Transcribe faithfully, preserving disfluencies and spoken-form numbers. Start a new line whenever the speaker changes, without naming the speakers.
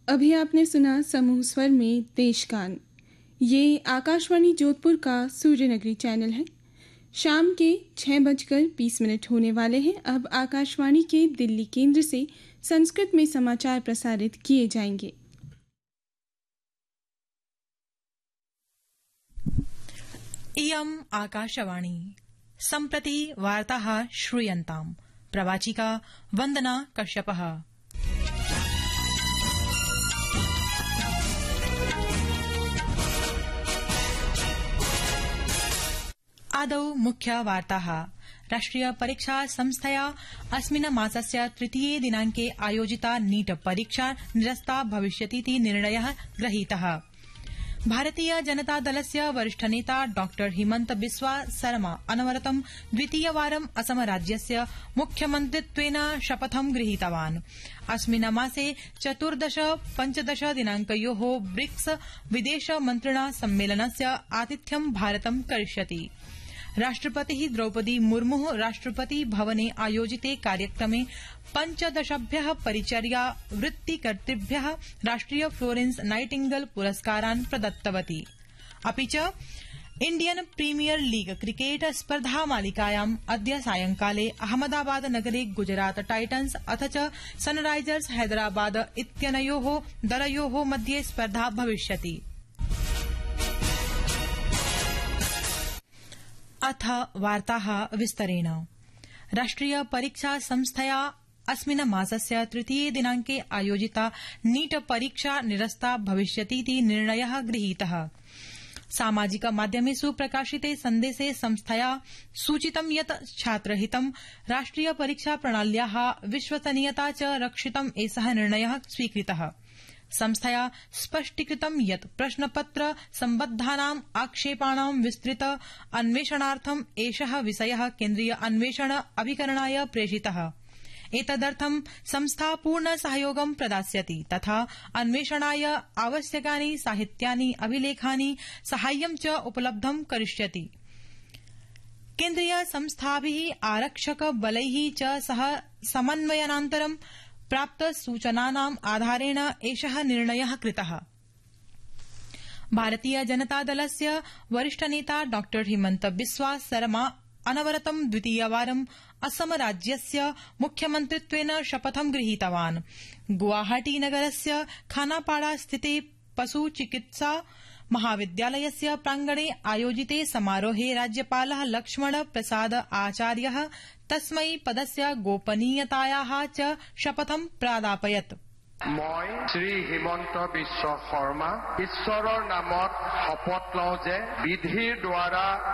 अभी आपने सुना समूह स्वर में देशगान। ये आकाशवाणी जोधपुर का सूर्यनगरी चैनल है। शाम के छः बजकर बीस मिनट होने वाले हैं। अब आकाशवाणी के दिल्ली केंद्र से संस्कृत में समाचार प्रसारित किए जाएंगे।
इयम् आकाशवाणी। सम्प्रति वार्ताः श्रूयन्ताम्। प्रवाचिका वन्दना कश्यपः। आदौ मुख्य वार्ताः। राष्ट्रिय परीक्षा संस्थया अस्मिन् मासस्य तृतीये दिनांके आयोजिता नीट परीक्षा निरस्ता भविष्यतीति निर्णयः गृहीतः। भारतीय जनता दलस्य वरिष्ठ नेता डॉक्टर हिमंत बिस्वा सरमा अनवरतं द्वितीयवारं असम राज्यस्य मुख्यमन्त्रित्वेन शपथं गृहीतवान्। अस्मिन् मासे चतुर्दश पञ्चदश दिनांकयोः ब्रिक्स विदेश मन्त्रिणा सम्मेलनस्य आतिथ्यं भारतं करिष्यति। राष्ट्रपतिः द्रौपदी मुर्मुः राष्ट्रपति भवने आयोजिते कार्यक्रमे पञ्चदशभ्यः परिचर्या वृत्तिकर्तृभ्यः राष्ट्रिय फ्लोरेंस नाइटिंगेल पुरस्कारान् प्रदत्तवती। अपि च इण्डियन प्रीमियर लीग क्रिकेट स्पर्धा मालिकायाम् अद्य सायंकाले अहमदाबाद नगरे गुजरात टाइटन्स अथ च सनराइजर्स हैदराबाद इत्यनयोः दलयोः मध्ये स्पर्धा भविष्यति। अथ वार्ताः विस्तरेण। राष्ट्रिय परीक्षा संस्थया अस्मिन् मासस्य तृतीये दिनांके आयोजिता नीट परीक्षा निरस्ता भविष्यतीति निर्णयः गृहीतः। सामाजिक माध्यमेषु प्रकाशिते सन्देशे संस्थया सूचितं यत् छात्रहितं राष्ट्रिय परीक्षा प्रणाल्याः विश्वसनीयता च रक्षितुम् एषः निर्णयः स्वीकृतः। संस्थया स्पष्टीकृतं यत् प्रश्नपत्र सम्बद्धानाम् आक्षेपाणां विस्तृत अन्वेषणार्थम् एषः विषयः केन्द्रीय अन्वेषण अभिकरणाय प्रेषितः। एतदर्थं संस्था पूर्ण सहयोगं प्रदास्यति तथा अन्वेषणाय आवश्यकानि साहित्यानि अभिलेखानि साहाय्यं च उपलब्धं करिष्यति। केन्द्रीय संस्थाभिः आरक्षक बलैः च सह समन्वयनान्तरं प्राप्त सूचनानाम् आधारेण एषः निर्णयः कृतः। भारतीय जनता दलस्य वरिष्ठ नेता डॉक्टर हिमंत बिस्वा सरमा अनवरतं द्वितीयवारं असम राज्यस्य मुख्यमन्त्रित्वेन शपथं गृहीतवान्। गुवाहाटी नगरस्य खानापाड़ा स्थिते पशु चिकित्सा महाविद्यालयस्य प्रांगणे आयोजिते समारोहे राज्यपालः लक्ष्मण प्रसाद आचार्यः तस्मै पदस्य गोपनीयतायाः च शपथं प्रादापयत्।
মই শ্ৰী হিমন্ত বিশ্ব শৰ্মা ঈশ্বৰৰ নামত শপত লওঁ যে বিধিৰ দ্বাৰা